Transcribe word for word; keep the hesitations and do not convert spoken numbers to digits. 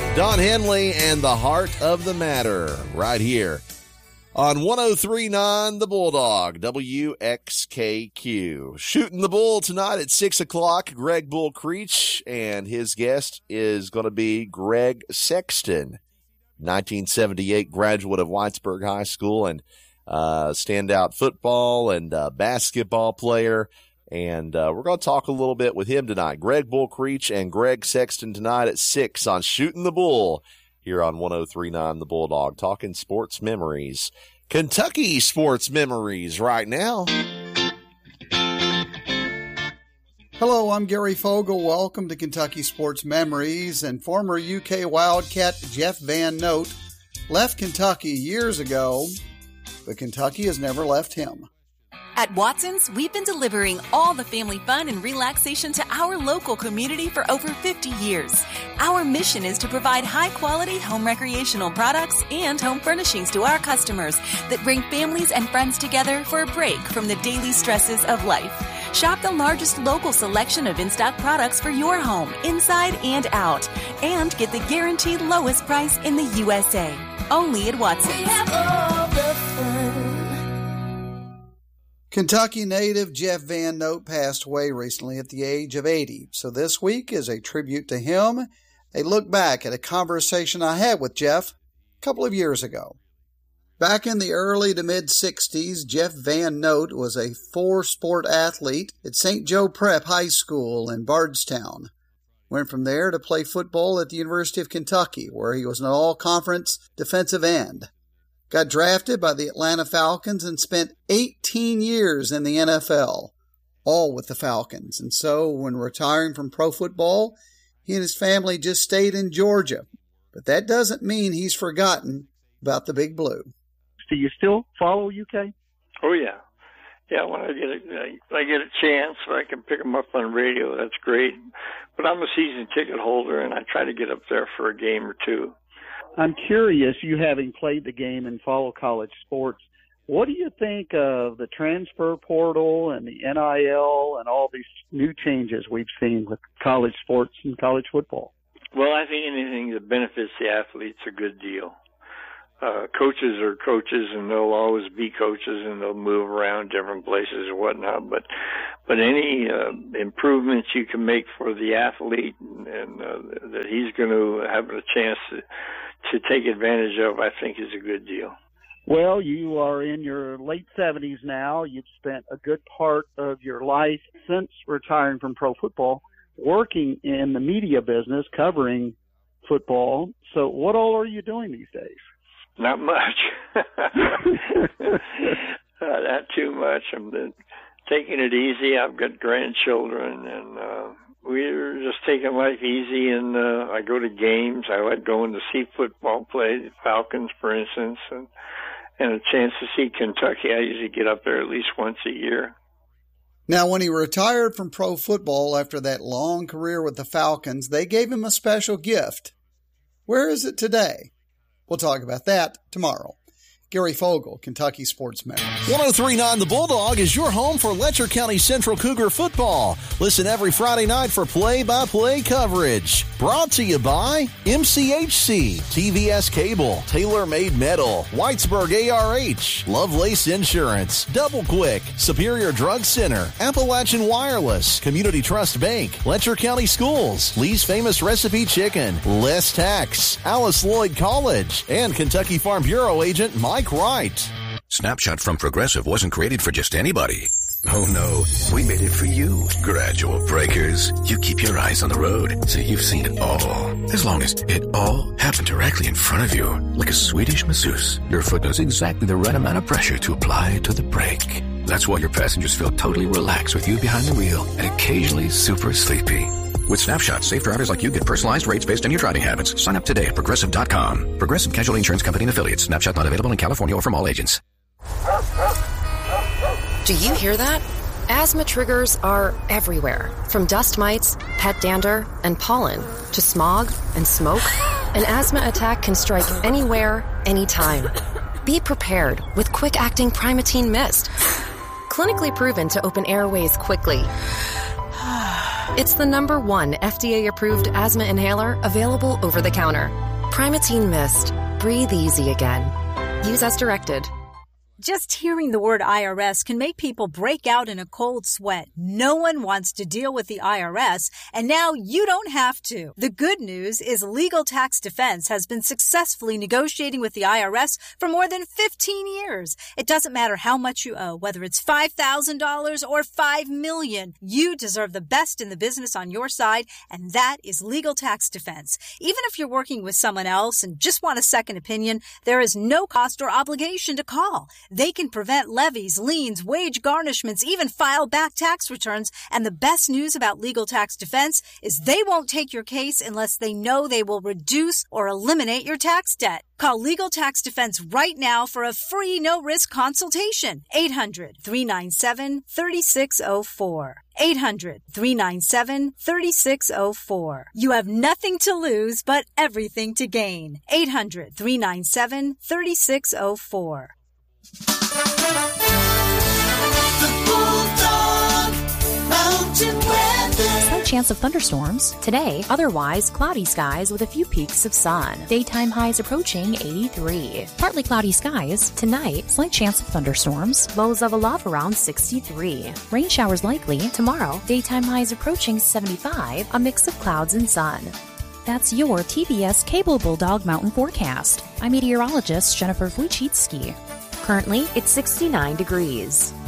Don Henley and the Heart of the Matter right here on one oh three point nine The Bulldog, W X K Q. Shooting the Bull tonight at six o'clock, Greg Bull Creech, and his guest is going to be Greg Sexton, nineteen seventy-eight graduate of Whitesburg High School and uh, standout football and uh, basketball player. And uh, we're going to talk a little bit with him tonight. Greg Bull Creech and Greg Sexton tonight at six on Shooting the Bull here on one oh three point nine The Bulldog, talking sports memories. Kentucky sports memories right now. Hello, I'm Gary Fogle. Welcome to Kentucky Sports Memories. And former U K Wildcat Jeff Van Note left Kentucky years ago, but Kentucky has never left him. At Watson's, we've been delivering all the family fun and relaxation to our local community for over fifty years. Our mission is to provide high-quality home recreational products and home furnishings to our customers that bring families and friends together for a break from the daily stresses of life. Shop the largest local selection of in-stock products for your home, inside and out, and get the guaranteed lowest price in the U S A. Only at Watson's. We have all the fun. Kentucky native Jeff Van Note passed away recently at the age of eighty. So this week is a tribute to him, a look back at a conversation I had with Jeff a couple of years ago. Back in the early to mid-sixties, Jeff Van Note was a four-sport athlete at Saint Joe Prep High School in Bardstown. Went from there to play football at the University of Kentucky, where he was an all-conference defensive end. Got drafted by the Atlanta Falcons and spent eighteen years in the N F L, all with the Falcons. And so when retiring from pro football, he and his family just stayed in Georgia. But that doesn't mean he's forgotten about the Big Blue. Do you still follow U K? Oh, yeah. Yeah, when I get a, I get a chance, or I can pick them up on radio, that's great. But I'm a season ticket holder, and I try to get up there for a game or two. I'm curious, you having played the game and follow college sports, what do you think of the transfer portal and the N I L and all these new changes we've seen with college sports and college football? Well, I think anything that benefits the athlete's a good deal. Uh, coaches are coaches, and they'll always be coaches, and they'll move around different places and whatnot. But, but any uh, improvements you can make for the athlete, and, and uh, that he's going to have a chance to, to take advantage of, I think is a good deal. Well, you are in your late seventies now. You've spent a good part of your life since retiring from pro football working in the media business, covering football. So what all are you doing these days? Not much. uh, not too much. I'm uh, taking it easy. I've got grandchildren, and uh, we're just taking life easy. And uh, I go to games. I like going to see football play, the Falcons, for instance, and, and a chance to see Kentucky. I usually get up there at least once a year. Now, when he retired from pro football after that long career with the Falcons, they gave him a special gift. Where is it today? We'll talk about that tomorrow. Gary Fogle, Kentucky Sports Memories. one oh three point nine The Bulldog is your home for Letcher County Central Cougar football. Listen every Friday night for play-by-play coverage. Brought to you by M C H C, T V S Cable, Tailor-Made Metal, Whitesburg A R H, Lovelace Insurance, Double Quick, Superior Drug Center, Appalachian Wireless, Community Trust Bank, Letcher County Schools, Lee's Famous Recipe Chicken, Less Tax, Alice Lloyd College, and Kentucky Farm Bureau agent Mike Wright. Snapshot from Progressive wasn't created for just anybody. Oh no, we made it for you. Gradual breakers. You keep your eyes on the road, so you've seen it all. As long as it all happened directly in front of you, like a Swedish masseuse, your foot knows exactly the right amount of pressure to apply to the brake. That's why your passengers feel totally relaxed with you behind the wheel and occasionally super sleepy. With Snapshot, safe drivers like you get personalized rates based on your driving habits. Sign up today at Progressive dot com. Progressive Casualty Insurance Company and Affiliates. Snapshot not available in California or from all agents. Do you hear that? Asthma triggers are everywhere. From dust mites, pet dander, and pollen, to smog and smoke. An asthma attack can strike anywhere, anytime. Be prepared with quick-acting Primatene Mist. Clinically proven to open airways quickly. It's the number one F D A-approved asthma inhaler available over the counter. Primatene Mist. Breathe easy again. Use as directed. Just hearing the word I R S can make people break out in a cold sweat. No one wants to deal with the I R S, and now you don't have to. The good news is Legal Tax Defense has been successfully negotiating with the I R S for more than fifteen years. It doesn't matter how much you owe, whether it's five thousand dollars or five million dollars. You deserve the best in the business on your side, and that is Legal Tax Defense. Even if you're working with someone else and just want a second opinion, there is no cost or obligation to call. They can prevent levies, liens, wage garnishments, even file back tax returns. And the best news about Legal Tax Defense is they won't take your case unless they know they will reduce or eliminate your tax debt. Call Legal Tax Defense right now for a free no-risk consultation. eight hundred, three nine seven, three six zero four. eight hundred, three nine seven, three six zero four. You have nothing to lose but everything to gain. eight hundred, three nine seven, three six zero four. The Bulldog Mountain Weather. Slight chance of thunderstorms. Today, otherwise cloudy skies with a few peaks of sun. Daytime highs approaching eighty-three. Partly cloudy skies. Tonight, slight chance of thunderstorms. Lows level off around sixty-three. Rain showers likely. Tomorrow, daytime highs approaching seventy-five. A mix of clouds and sun. That's your T V S Cable Bulldog Mountain Forecast. I'm meteorologist Jennifer Wojcicki. Currently, it's sixty-nine degrees.